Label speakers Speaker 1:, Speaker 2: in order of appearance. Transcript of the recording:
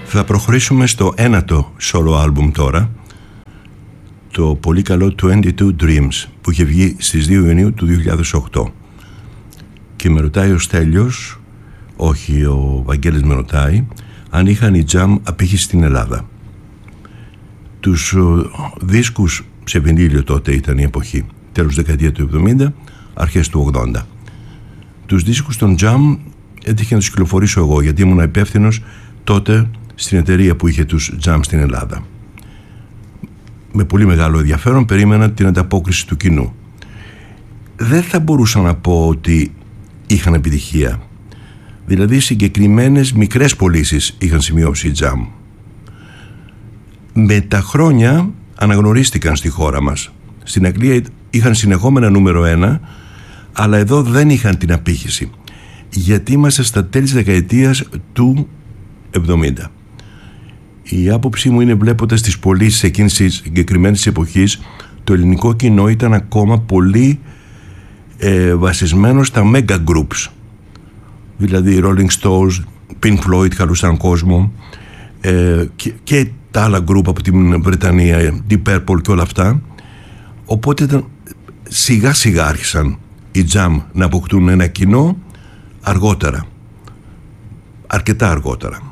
Speaker 1: Θα προχωρήσουμε στο ένατο solo album τώρα, το πολύ καλό 22 Dreams, που είχε βγει στις 2 Ιουνίου του 2008. Και με ρωτάει ο Στέλιος, όχι ο Βαγγέλης με ρωτάει, αν είχαν οι Jam απήχηση στην Ελλάδα. Τους δίσκους σε βινίλιο τότε ήταν η εποχή, τέλος δεκαετία του 70, αρχές του 80. Τους δίσκους των Jam έτυχε να τους κυκλοφορήσω εγώ, γιατί ήμουν υπεύθυνος τότε στην εταιρεία που είχε τους Jam στην Ελλάδα. Με πολύ μεγάλο ενδιαφέρον περίμενα την ανταπόκριση του κοινού. Δεν θα μπορούσα να πω ότι είχαν επιτυχία. Δηλαδή συγκεκριμένες μικρές πωλήσεις είχαν σημειώσει οι Jam. Με τα χρόνια αναγνωρίστηκαν στη χώρα μας. Στην Αγγλία είχαν συνεχόμενα νούμερο 1, αλλά εδώ δεν είχαν την απήχηση, γιατί είμαστε στα τέλη της δεκαετίας του 70. Η άποψή μου είναι, βλέποντας τις πωλήσεις εκείνης της συγκεκριμένης εποχής, το ελληνικό κοινό ήταν ακόμα πολύ βασισμένο στα mega groups, δηλαδή Rolling Stones, Pink Floyd χαλούσαν κόσμο, και τα άλλα group από την Βρετανία, Deep Purple και όλα αυτά. Οπότε σιγά σιγά άρχισαν οι Jam να αποκτούν ένα κοινό αργότερα, αρκετά αργότερα.